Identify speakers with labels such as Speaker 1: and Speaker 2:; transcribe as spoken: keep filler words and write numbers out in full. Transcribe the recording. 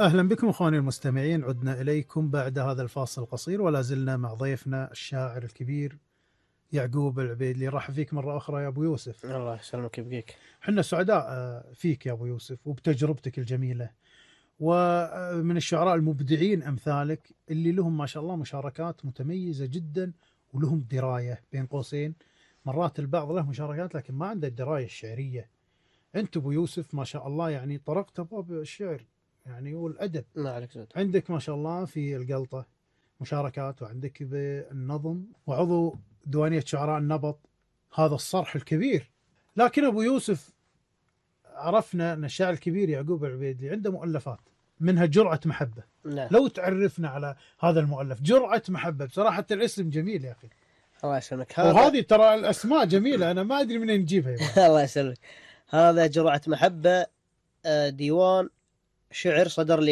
Speaker 1: أهلا بكم أخواني المستمعين، عدنا إليكم بعد هذا الفاصل القصير ولا زلنا مع ضيفنا الشاعر الكبير يعقوب العبيدلي. رحب فيك مرة أخرى يا أبو يوسف.
Speaker 2: الله يسلمك يبقيك.
Speaker 1: حنا سعداء فيك يا أبو يوسف وبتجربتك الجميلة، ومن الشعراء المبدعين أمثالك اللي لهم ما شاء الله مشاركات متميزة جدا ولهم دراية بين قوسين. مرات البعض له مشاركات لكن ما عنده الدراية الشعرية. أنت أبو يوسف ما شاء الله يعني طرقت أبواب الشعر يعني والأدب.
Speaker 2: ما عليك زود.
Speaker 1: عندك ما شاء الله في القلطة مشاركات، وعندك بالنظم، وعضو ديوانية شعراء النبط، هذا الصرح الكبير. لكن أبو يوسف عرفنا أن الشاعر الكبير يعقوب العبيدلي عنده مؤلفات منها جرعة محبة.
Speaker 2: نعم.
Speaker 1: لو تعرفنا على هذا المؤلف جرعة محبة، بصراحة الاسم جميل يا أخي.
Speaker 2: الله يسلمك.
Speaker 1: هذا وهذه ترى الأسماء جميلة، أنا ما أدري منين نجيبها.
Speaker 2: الله يسلمك. هذا جرعة محبة، ديوان شعر صدر لي